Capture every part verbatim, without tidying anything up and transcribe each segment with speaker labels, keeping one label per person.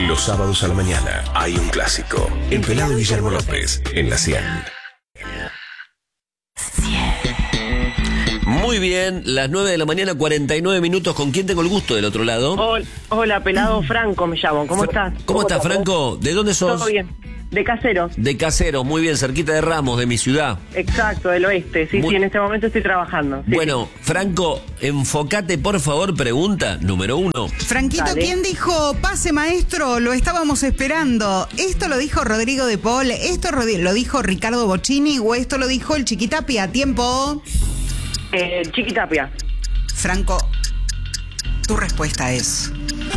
Speaker 1: Los sábados a la mañana hay un clásico. El Pelado Guillermo López en la cien.
Speaker 2: Muy bien, las nueve de la mañana, cuarenta y nueve minutos. ¿Con quién tengo el gusto del otro lado?
Speaker 3: Hola, hola Pelado, Franco me llamo. ¿Cómo
Speaker 2: Fra-
Speaker 3: estás?
Speaker 2: ¿Cómo estás, Franco? ¿De dónde sos?
Speaker 3: Todo bien. De Caseros.
Speaker 2: De Caseros, muy bien, cerquita de Ramos, de mi ciudad.
Speaker 3: Exacto, del oeste. Sí,
Speaker 2: Muy-
Speaker 3: sí, en este momento estoy trabajando. Sí,
Speaker 2: Bueno, Franco, enfocate, por favor, pregunta número uno.
Speaker 4: Franquito,
Speaker 3: Dale.
Speaker 4: ¿quién dijo pase maestro? Lo estábamos esperando. ¿Esto lo dijo Rodrigo de Paul? ¿Esto rodi- lo dijo Ricardo Bocchini? ¿O esto lo dijo el Chiquitapia? ¿Tiempo?
Speaker 3: Eh, Chiquitapia.
Speaker 4: Franco, tu respuesta es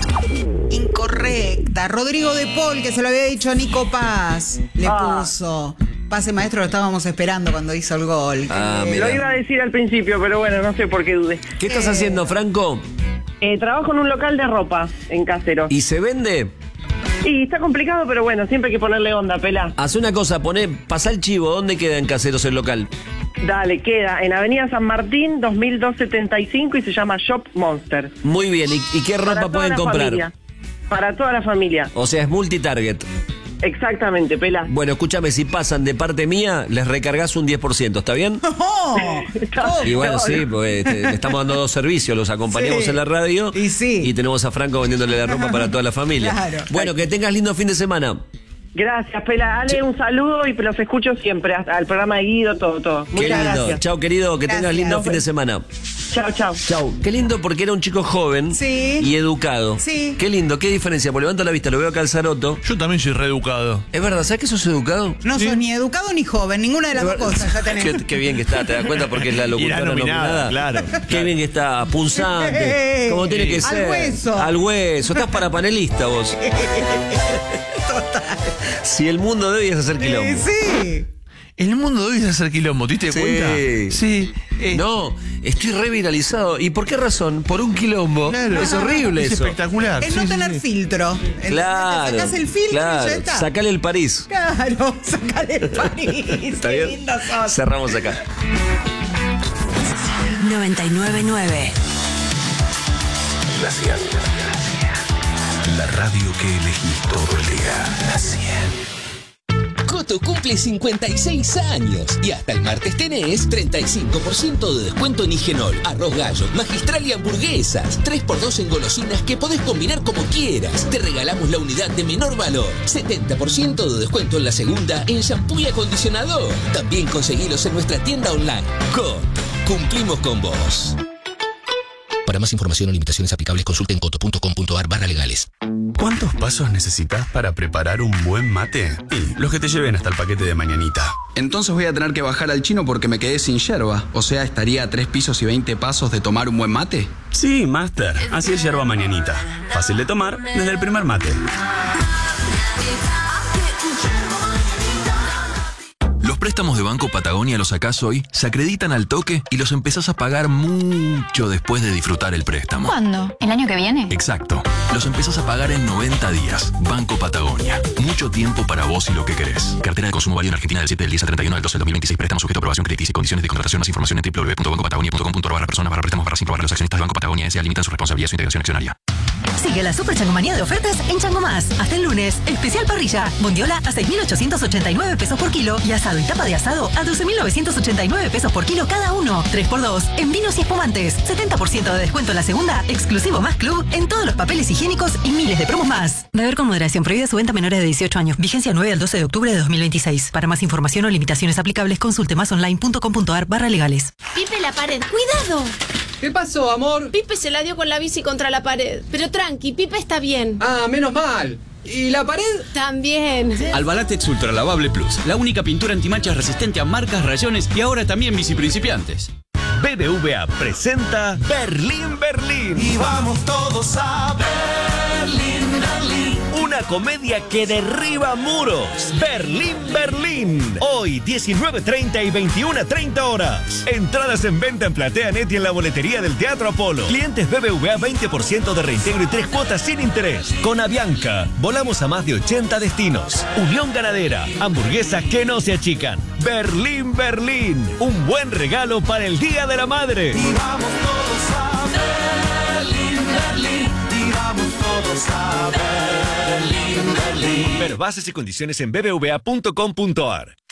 Speaker 4: incorrecta. Rodrigo de Paul, que se lo había dicho a Nico Paz, le
Speaker 3: Ah.
Speaker 4: puso pase maestro, lo estábamos esperando cuando hizo el gol.
Speaker 2: Ah,
Speaker 4: Eh,
Speaker 2: mira.
Speaker 3: Lo iba a decir al principio, pero bueno, no sé por qué dudé.
Speaker 2: ¿Qué estás haciendo, Franco?
Speaker 3: Eh, trabajo en un local de ropa en Caseros.
Speaker 2: ¿Y se vende?
Speaker 3: Y está complicado, pero bueno, siempre hay que ponerle onda, Pela.
Speaker 2: Haz una cosa, poné, pasá el chivo. ¿Dónde queda en Caseros el local?
Speaker 3: Dale, queda en Avenida San Martín, dos mil doscientos setenta y cinco y se llama Shop Monster.
Speaker 2: Muy bien, ¿y, y qué
Speaker 3: Para
Speaker 2: ropa
Speaker 3: toda
Speaker 2: pueden
Speaker 3: la
Speaker 2: comprar?
Speaker 3: familia. Para toda la familia.
Speaker 2: O sea, es multitarget.
Speaker 3: Exactamente, Pela.
Speaker 2: Bueno, escúchame, si pasan de parte mía, les recargas un diez por ciento, ¿está bien?
Speaker 4: ¡Oh!
Speaker 2: Y bueno,
Speaker 3: No,
Speaker 2: sí,
Speaker 3: no.
Speaker 2: porque te- le estamos dando dos servicios, los acompañamos
Speaker 4: Sí.
Speaker 2: en la radio
Speaker 4: Y sí.
Speaker 2: y tenemos a Franco vendiéndole la ropa para toda la familia.
Speaker 4: Claro.
Speaker 2: Bueno, que tengas lindo fin de semana.
Speaker 3: Gracias, Pela. Ale, un saludo y los escucho siempre, hasta al programa de Guido, todo, todo.
Speaker 2: Qué
Speaker 3: Muchas
Speaker 2: lindo.
Speaker 3: gracias.
Speaker 2: Chao, querido, que tengas
Speaker 4: Gracias.
Speaker 2: lindo fin de semana.
Speaker 3: Chao, chao.
Speaker 2: Chao. Qué lindo porque era un chico joven
Speaker 4: Sí.
Speaker 2: y educado.
Speaker 4: Sí.
Speaker 2: Qué lindo, qué diferencia. Pues levanto la vista, lo veo acá al Zaroto.
Speaker 5: Yo también soy reeducado.
Speaker 2: Es verdad, ¿sabes que sos educado?
Speaker 4: No sos ni educado ni joven, ninguna de las dos cosas ya tenés.
Speaker 2: Qué, qué bien que está, ¿te das cuenta? Porque es la locutora
Speaker 5: Y la nominada, claro.
Speaker 2: Qué bien que está, punzante, como tiene que
Speaker 4: Al
Speaker 2: ser.
Speaker 4: hueso.
Speaker 2: Al hueso. Estás para panelista vos.
Speaker 4: Total.
Speaker 2: Si el mundo de hoy es hacer quilombo.
Speaker 4: Eh, sí.
Speaker 5: El mundo de hoy es hacer quilombo, ¿te diste
Speaker 2: Sí.
Speaker 5: cuenta? Sí. eh,
Speaker 2: No, estoy reviralizado. ¿Y por qué razón? Por un quilombo.
Speaker 5: claro.
Speaker 2: Es horrible
Speaker 5: Es
Speaker 2: eso.
Speaker 5: espectacular.
Speaker 4: Es
Speaker 5: sí,
Speaker 4: no
Speaker 5: sí,
Speaker 4: tener
Speaker 5: sí.
Speaker 4: filtro. ¿Entendés?
Speaker 2: Claro.
Speaker 4: Te sacás el filtro
Speaker 2: claro.
Speaker 4: y ya está.
Speaker 2: Sacale el París.
Speaker 4: Claro, sacale el París.
Speaker 2: ¿Está
Speaker 4: Qué
Speaker 2: bien?
Speaker 4: lindo sos.
Speaker 2: Cerramos acá.
Speaker 6: noventa y nueve punto nueve.
Speaker 1: La cien. La radio que elegís todo el día. La cien.
Speaker 7: Coto cumple cincuenta y seis años y hasta el martes tenés treinta y cinco por ciento de descuento en Higenol, arroz gallo, magistral y hamburguesas. tres por dos en golosinas que podés combinar como quieras. Te regalamos la unidad de menor valor. setenta por ciento de descuento en la segunda en shampoo y acondicionador. También conseguilos en nuestra tienda online. Coto, cumplimos con vos. Para más información o limitaciones aplicables consulten coto punto com punto ar barra legales.
Speaker 8: ¿Cuántos pasos necesitas para preparar un buen mate? Y los que te lleven hasta el paquete de mañanita.
Speaker 9: Entonces voy a tener que bajar al chino porque me quedé sin yerba. O sea, estaría a tres pisos y veinte pasos de tomar un buen mate.
Speaker 8: Sí, Master. Así es yerba mañanita. Fácil de tomar desde el primer mate.
Speaker 10: Los préstamos de Banco Patagonia los sacás hoy, se acreditan al toque y los empezás a pagar mucho después de disfrutar el préstamo.
Speaker 11: ¿Cuándo? ¿El año que viene?
Speaker 10: Exacto. Los empezás a pagar en noventa días. Banco Patagonia. Mucho tiempo para vos y lo que querés. Cartera de consumo válida en Argentina del siete del diez al treinta y uno del doce del dos mil veintiséis. Préstamo sujeto a aprobación crediticia y condiciones de contratación. Más información en w w w punto banco patagonia punto com punto ar barra personas barra préstamos barra sin probar. Los accionistas de Banco Patagonia S A limitan su responsabilidad y su integración accionaria.
Speaker 6: Sigue la super changomanía de ofertas en Chango Más. Hasta el lunes. Especial parrilla. Bondiola a seis mil ochocientos ochenta y nueve pesos por kilo y asado y tapa de asado a doce mil novecientos ochenta y nueve pesos por kilo cada uno. tres por dos en vinos y espumantes. setenta por ciento de descuento en la segunda. Exclusivo Más Club en todos los papeles higiénicos y miles de promos más. Beber con moderación. Prohibida su venta a menores de dieciocho años. Vigencia nueve al doce de octubre de dos mil veintiséis. Para más información o limitaciones aplicables consulte másonline punto com punto ar barra legales.
Speaker 11: Pipe, la pared. ¡Cuidado!
Speaker 12: ¿Qué pasó, amor?
Speaker 11: Pipe se la dio con la bici contra la pared. Pero tranqui, Pipe está bien.
Speaker 12: Ah, menos mal. ¿Y la pared?
Speaker 11: También.
Speaker 13: Albalatex Ultra Lavable Plus, la única pintura antimanchas resistente a marcas, rayones y ahora también bici principiantes.
Speaker 14: B B V A presenta Berlín, Berlín.
Speaker 15: Y vamos todos a Berlín, Berlín.
Speaker 14: Una comedia que derriba muros. Berlín, Berlín. Hoy, diecinueve treinta y veintiuna treinta horas. Entradas en venta en PlateaNet y en la boletería del Teatro Apolo. Clientes B B V A veinte por ciento de reintegro y tres cuotas sin interés. Con Avianca, volamos a más de ochenta destinos. Unión Ganadera, hamburguesas que no se achican. Berlín, Berlín. Un buen regalo para el Día de la Madre.
Speaker 15: Y vamos todos a Berlín, Berlín. Y vamos todos a Berlín.
Speaker 14: Ver bases y condiciones en b b v a punto com punto a r.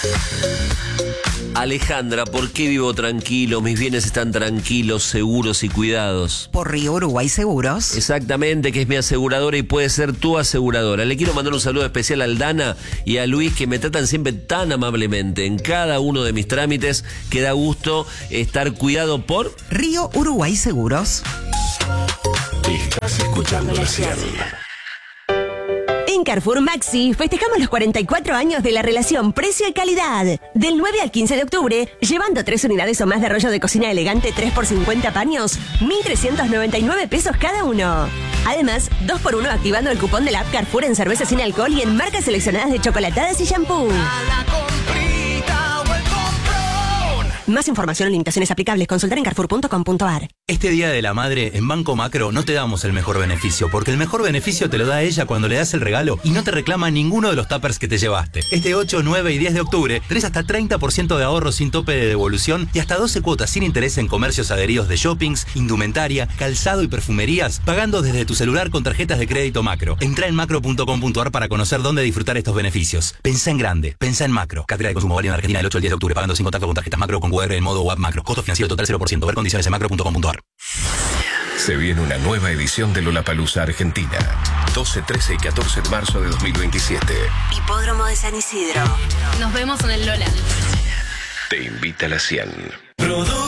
Speaker 2: Alejandra, ¿por qué vivo tranquilo? Mis bienes están tranquilos, seguros y cuidados.
Speaker 4: Por Río Uruguay Seguros.
Speaker 2: Exactamente, que es mi aseguradora y puede ser tu aseguradora. Le quiero mandar un saludo especial a Aldana y a Luis, que me tratan siempre tan amablemente en cada uno de mis trámites, que da gusto estar cuidado por
Speaker 4: Río Uruguay Seguros.
Speaker 1: Estás escuchando la cien.
Speaker 16: En Carrefour Maxi festejamos los cuarenta y cuatro años de la relación precio y calidad. Del nueve al quince de octubre, llevando tres unidades o más de rollo de cocina elegante tres por cincuenta paños, mil trescientos noventa y nueve pesos cada uno. Además, dos por uno activando el cupón de la app Carrefour en cerveza sin alcohol y en marcas seleccionadas de chocolatadas y shampoo. Más información y limitaciones aplicables. Consultar en carrefour punto com punto a r.
Speaker 17: Este Día de la Madre, en Banco Macro no te damos el mejor beneficio, porque el mejor beneficio te lo da ella cuando le das el regalo y no te reclama ninguno de los tuppers que te llevaste. Este ocho, nueve y diez de octubre tenés hasta treinta por ciento de ahorro sin tope de devolución y hasta doce cuotas sin interés en comercios adheridos de shoppings, indumentaria, calzado y perfumerías, pagando desde tu celular con tarjetas de crédito Macro. Entrá en macro punto com punto a r para conocer dónde disfrutar estos beneficios. Pensá en grande, pensá en Macro. Cartera de consumo válido en Argentina del ocho al diez de octubre, pagando sin contacto con tarjetas Macro con Q R en modo web Macro. Costo financiero total cero por ciento. Ver condiciones en macro punto com punto a r.
Speaker 1: Se viene una nueva edición de Lollapalooza Argentina. doce, trece y catorce de marzo de dos mil veintisiete.
Speaker 16: Hipódromo de San Isidro.
Speaker 11: Nos vemos en el Lola.
Speaker 1: Te invita a la cien.